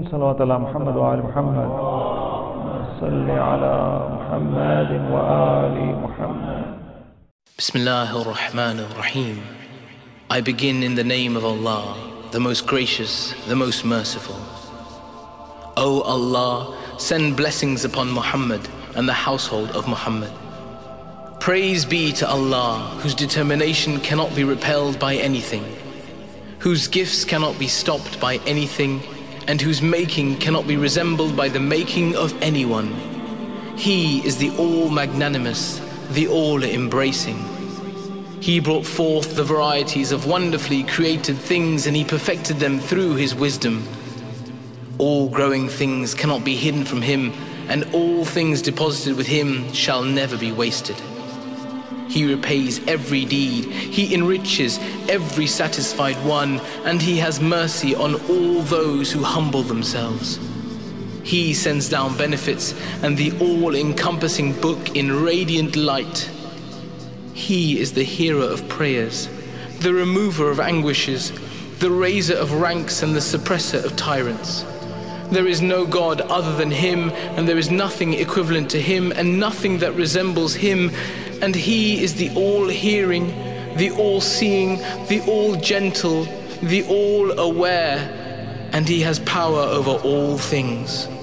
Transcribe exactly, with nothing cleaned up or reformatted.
صلوات على محمد وآل محمد صل على محمد وآل محمد. Bismillahir Rahmanir Rahim. I begin in the name of Allah, the most gracious, the most merciful. O Allah, send blessings upon Muhammad and the household of Muhammad. Praise be to Allah, whose determination cannot be repelled by anything, whose gifts cannot be stopped by anything, and whose making cannot be resembled by the making of anyone. He is the all-magnanimous, the all-embracing. He brought forth the varieties of wonderfully created things, and He perfected them through His wisdom. All growing things cannot be hidden from Him, and all things deposited with Him shall never be wasted. He repays every deed, He enriches every satisfied one, and He has mercy on all those who humble themselves. He sends down benefits and the all-encompassing book in radiant light. He is the hearer of prayers, the remover of anguishes, the raiser of ranks and the suppressor of tyrants. There is no God other than Him, and there is nothing equivalent to Him, and nothing that resembles Him. And He is the all-hearing, the all-seeing, the all-gentle, the all-aware, and He has power over all things.